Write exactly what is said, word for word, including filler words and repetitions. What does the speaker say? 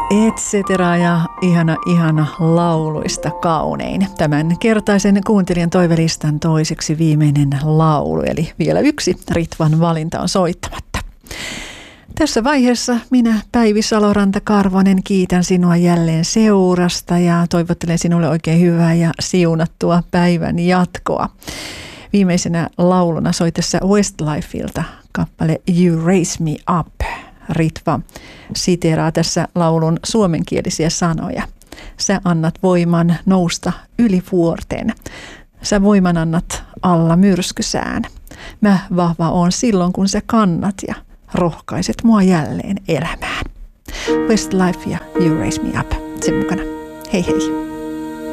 et cetera ja ihana, ihana lauluista kaunein. Tämän kertaisen kuuntelijan toivelistan toiseksi viimeinen laulu, eli vielä yksi Ritvan valinta on soittamatta. Tässä vaiheessa minä, Päivi Saloranta-Karvonen, kiitän sinua jälleen seurasta ja toivottelen sinulle oikein hyvää ja siunattua päivän jatkoa. Viimeisenä lauluna soi tässä Westlifeilta kappale You Raise Me Up. Ritva siteeraa tässä laulun suomenkielisiä sanoja. Sä annat voiman nousta yli vuorten. Sä voiman annat alla myrskysään. Mä vahva oon silloin, kun sä kannat ja rohkaiset mua jälleen elämään. Westlife ja You Raise Me Up. Sen mukana. Hei hei.